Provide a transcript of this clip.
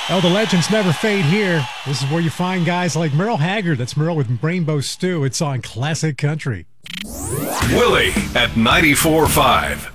Oh, the legends never fade here. This is where you find guys like Merle Haggard. That's Merle with Rainbow Stew. It's on Classic Country. Willie at 94.5.